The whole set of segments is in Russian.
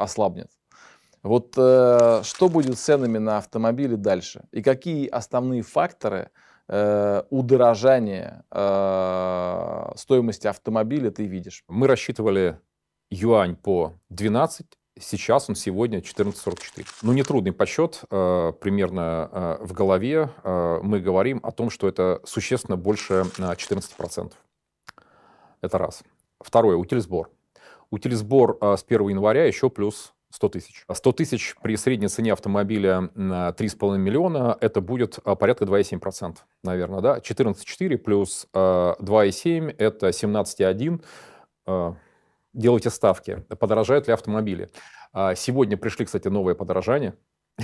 ослабнет. Вот что будет с ценами на автомобили дальше? И какие основные факторы удорожания стоимости автомобиля ты видишь? Мы рассчитывали юань по 12, сейчас он сегодня 14,44. Ну, нетрудный подсчет, примерно в голове мы говорим о том, что это существенно больше 14%. Это раз. Второе, утилизбор. Утилизбор с 1 января еще плюс 100 тысяч. 100 тысяч при средней цене автомобиля 3,5 миллиона, это будет порядка 2,7%, наверное, да? 14,4 плюс 2,7, это 17,1. Делайте ставки. Подорожают ли автомобили? Сегодня пришли, кстати, новые подорожания.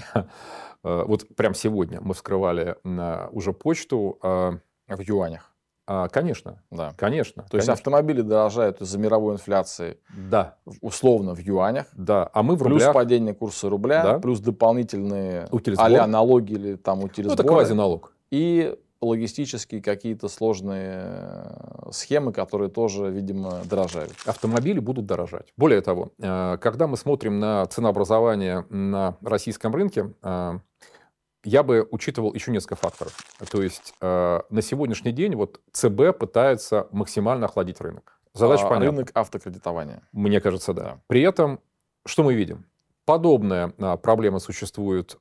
Вот прям сегодня мы вскрывали уже почту. В юанях. Конечно, да. Конечно. То есть автомобили дорожают из-за мировой инфляции, да, условно в юанях, да, а мы в плюс рублях. Падение курса рубля, да. Плюс дополнительные утилизбор. а-ля налоги или там утилизборы. Ну, это квазиналог. И логистические какие-то сложные схемы, которые тоже, видимо, дорожают. Автомобили будут дорожать. Более того, когда мы смотрим на ценообразование на российском рынке, я бы учитывал еще несколько факторов. То есть на сегодняшний день вот ЦБ пытается максимально охладить рынок. Задача понятна. Рынок автокредитования. Мне кажется, да. При этом, что мы видим? Подобная проблема существует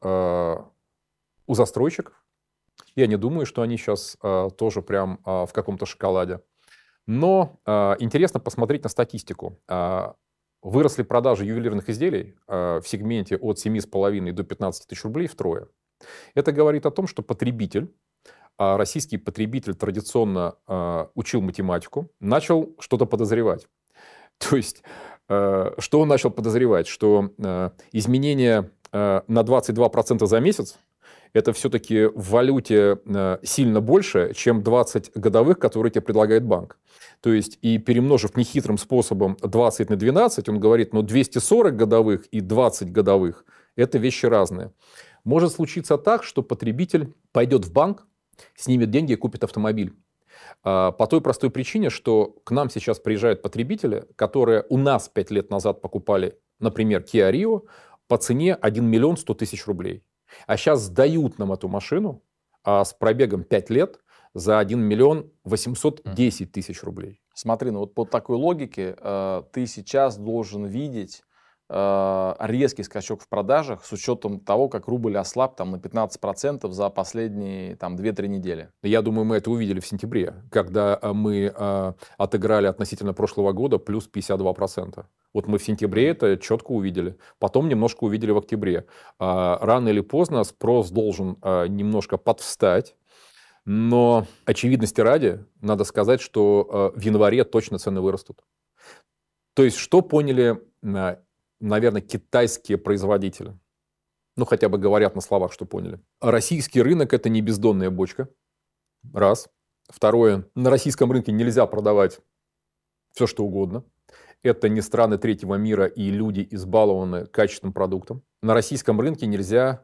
у застройщиков. Я не думаю, что они сейчас тоже прям в каком-то шоколаде. Но интересно посмотреть на статистику. Выросли продажи ювелирных изделий в сегменте от 7,5 до 15 тысяч рублей втрое. Это говорит о том, что потребитель, российский потребитель традиционно учил математику, начал что-то подозревать. То есть, что он начал подозревать? Что изменение на 22% за месяц это все-таки в валюте сильно больше, чем 20 годовых, которые тебе предлагает банк. То есть, и перемножив нехитрым способом 20 на 12, он говорит, ну 240 годовых и 20 годовых – это вещи разные. Может случиться так, что потребитель пойдет в банк, снимет деньги и купит автомобиль. По той простой причине, что к нам сейчас приезжают потребители, которые у нас 5 лет назад покупали, например, Kia Rio по цене 1 миллион 100 тысяч рублей. А сейчас сдают нам эту машину с пробегом 5 лет за 1 миллион 810 тысяч рублей. Смотри, ну вот по такой логике ты сейчас должен видеть резкий скачок в продажах с учетом того, как рубль ослаб там, на 15% за последние 2-3 недели. Я думаю, мы это увидели в сентябре, когда мы отыграли относительно прошлого года плюс 52%. Вот мы в сентябре это четко увидели. Потом немножко увидели в октябре. Рано или поздно спрос должен немножко подвстать. Но очевидности ради, надо сказать, что в январе точно цены вырастут. То есть, что поняли, наверное, китайские производители? Ну, хотя бы говорят на словах, что поняли. Российский рынок – это не бездонная бочка. Раз. Второе. На российском рынке нельзя продавать все, что угодно. Это не страны третьего мира и люди избалованы качественным продуктом. На российском рынке нельзя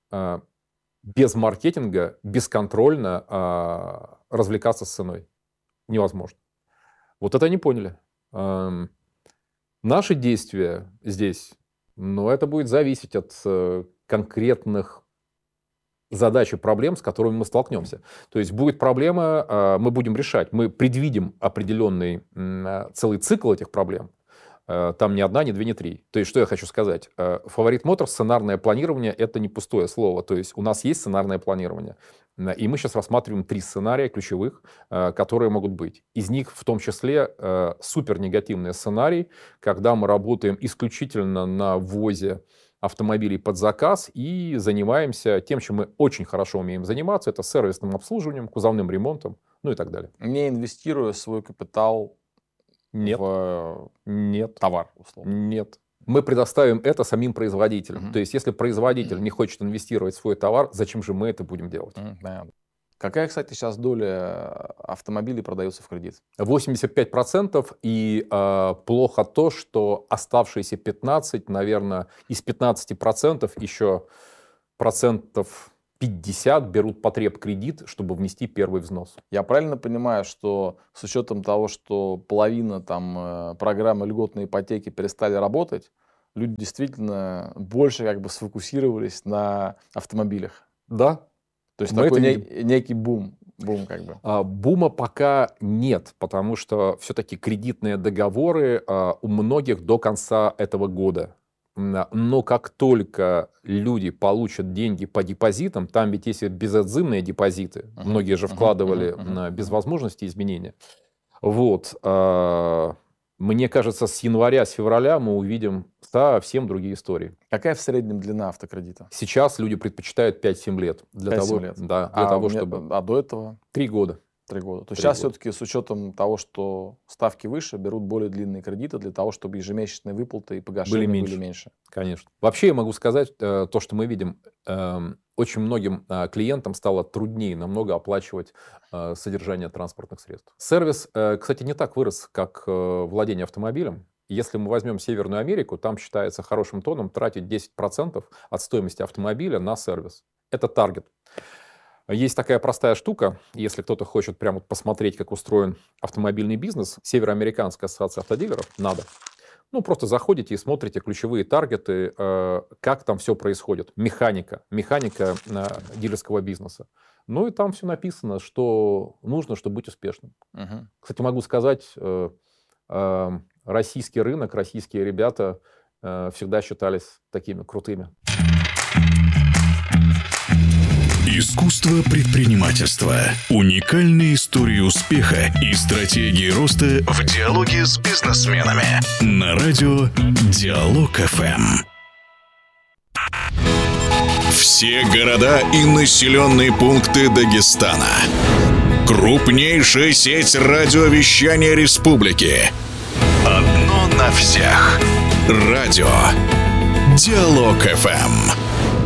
без маркетинга, бесконтрольно развлекаться с ценой. Невозможно. Вот это они поняли. Наши действия здесь, это будет зависеть от конкретных задач и проблем, с которыми мы столкнемся. То есть будет проблема, мы будем решать. Мы предвидим определенный целый цикл этих проблем. Там ни одна, ни две, ни три. То есть, что я хочу сказать? Favorite Motors, сценарное планирование – это не пустое слово. То есть, у нас есть сценарное планирование. И мы сейчас рассматриваем 3 сценария ключевых, которые могут быть. Из них в том числе супер негативный сценарий, когда мы работаем исключительно на ввозе автомобилей под заказ и занимаемся тем, чем мы очень хорошо умеем заниматься. Это сервисным обслуживанием, кузовным ремонтом, и так далее. Не инвестируя свой капитал в товар, условно. Нет. Мы предоставим это самим производителям. То есть, если производитель не хочет инвестировать в свой товар, зачем же мы это будем делать? Какая, кстати, сейчас доля автомобилей продается в кредит? 85%. И плохо то, что оставшиеся 15%, наверное, из 15% еще процентов 50 берут потребкредит, чтобы внести первый взнос. Я правильно понимаю, что с учетом того, что половина программы льготной ипотеки перестали работать, люди действительно больше как бы сфокусировались на автомобилях. Да. То есть Мы такой это видим. некий бум как бы. Бума пока нет, потому что все-таки кредитные договоры у многих до конца этого года. Но как только люди получат деньги по депозитам, там ведь есть безотзывные депозиты, многие же вкладывали без возможности изменения. Вот. Мне кажется, с января, с февраля мы увидим совсем другие истории. Какая в среднем длина автокредита? Сейчас люди предпочитают 5-7 лет. Для 5-7 того, лет. Да, для того, чтобы... А до этого? 3 года. 3 года. То есть 3 сейчас года. все-таки с учетом того, что ставки выше, берут более длинные кредиты для того, чтобы ежемесячные выплаты и погашения были меньше. Конечно. Вообще я могу сказать, то, что мы видим, очень многим клиентам стало труднее намного оплачивать содержание транспортных средств. Сервис, кстати, не так вырос, как владение автомобилем. Если мы возьмем Северную Америку, там считается хорошим тоном тратить 10% от стоимости автомобиля на сервис. Это таргет. Есть такая простая штука, если кто-то хочет прямо посмотреть, как устроен автомобильный бизнес, Североамериканская ассоциация автодилеров, надо. Ну, просто заходите и смотрите ключевые таргеты, как там все происходит. Механика дилерского бизнеса. Ну, и там все написано, что нужно, чтобы быть успешным. Кстати, могу сказать, российский рынок, российские ребята всегда считались такими крутыми. Искусство предпринимательства. Уникальные истории успеха и стратегии роста в диалоге с бизнесменами. На радио Диалог ФМ. Все города и населенные пункты Дагестана. Крупнейшая сеть радиовещания республики. Одно на всех. Радио Диалог ФМ.